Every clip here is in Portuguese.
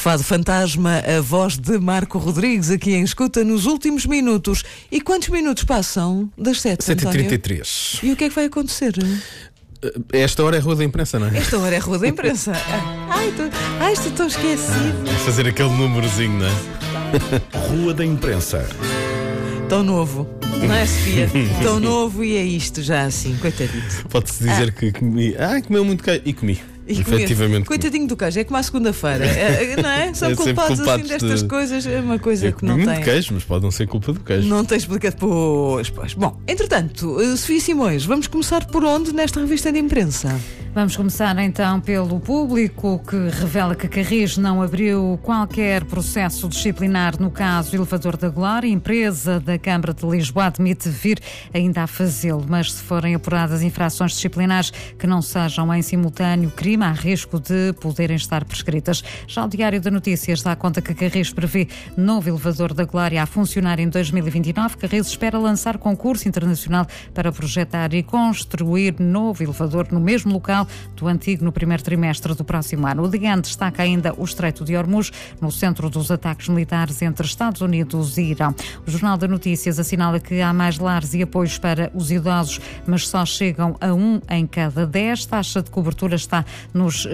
Fado Fantasma, a voz de Marco Rodrigues, aqui em Escuta nos últimos minutos. E quantos minutos passam das 7, 7h33. E o que é que vai acontecer? Esta hora é Rua da Imprensa, não é? Esta hora é Rua da Imprensa. Estou tão esquecido. Vamos fazer aquele númerozinho, não é? Rua da Imprensa. Tão novo, não é, Sofia? Tão novo e é isto já assim, coitadito. Pode-se dizer que comi. Comeu muito queijo. E comi. Efetivamente. Coitadinho do queijo, é como à segunda-feira, não é? São culpados assim destas coisas, é uma coisa que não tem. Muito queijo, mas pode não ser culpa do queijo. Não tem explicado. Pois. Bom, entretanto, Sofia Simões, vamos começar por onde nesta revista de imprensa? Vamos começar então pelo Público, que revela que Carris não abriu qualquer processo disciplinar no caso Elevador da Glória. A empresa da Câmara de Lisboa admite vir ainda a fazê-lo, mas se forem apuradas infrações disciplinares que não sejam em simultâneo crime, há risco de poderem estar prescritas. Já o Diário de Notícias dá conta que Carris prevê novo Elevador da Glória a funcionar em 2029. Carris espera lançar concurso internacional para projetar e construir novo elevador no mesmo local do antigo no primeiro trimestre do próximo ano. O DN destaca ainda o Estreito de Hormuz, no centro dos ataques militares entre Estados Unidos e Irão. O Jornal de Notícias assinala que há mais lares e apoios para os idosos, mas só chegam a 1 em cada 10. Taxa de cobertura está nos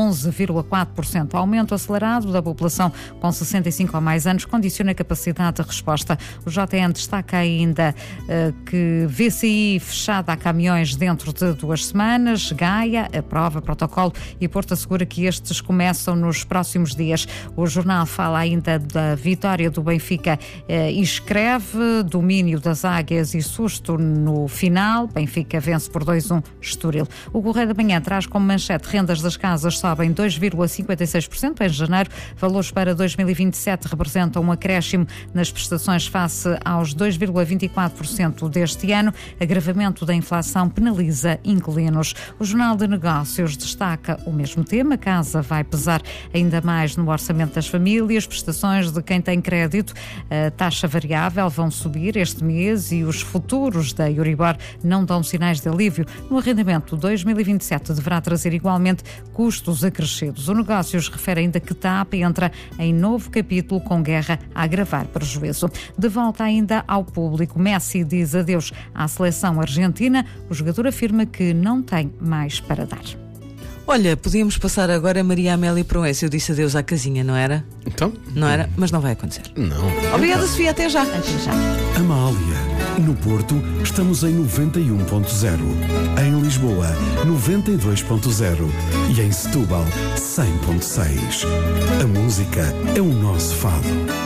11,4%. Aumento acelerado da população com 65 ou mais anos condiciona a capacidade de resposta. O JN destaca ainda que VCI fechada a caminhões dentro de 2 semanas, Gaia aprova protocolo e Porto assegura que estes começam nos próximos dias. O jornal fala ainda da vitória do Benfica e escreve domínio das Águias e susto no final. Benfica vence por 2-1 Estoril. O Correio da Manhã traz como manchete: rendas das casas sobem 2,56% em janeiro. Valores para 2027 representam um acréscimo nas prestações face aos 2,24% deste ano. Agravamento da inflação penaliza inquilinos. O Jornal de Negócios destaca o mesmo tema. Casa vai pesar ainda mais no orçamento das famílias. Prestações de quem tem crédito, a taxa variável, vão subir este mês e os futuros da Euribor não dão sinais de alívio. No arrendamento 2027 deverá trazer igualmente custos acrescidos. O Negócios refere ainda que TAP entra em novo capítulo com guerra a agravar prejuízo. De volta ainda ao Público, Messi diz adeus à seleção argentina. O jogador afirma que não tem mais para dar. Olha, podíamos passar agora a Maria Amélia Proença. Eu disse adeus à casinha, não era? Então? Não era, mas não vai acontecer. Não. Obrigada, Sofia, até já. Até já. Amália. No Porto, estamos em 91.0. Em Lisboa, 92.0. E em Setúbal, 100.6. A música é o nosso fado.